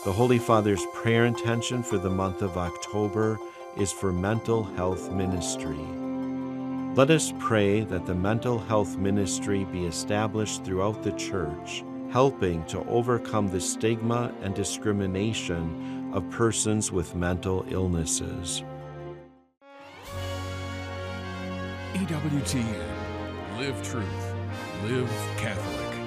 The Holy Father's prayer intention for the month of October is for mental health ministry. Let us pray that the mental health ministry be established throughout the Church, helping to overcome the stigma and discrimination of persons with mental illnesses. EWTN. Live truth. Live Catholic.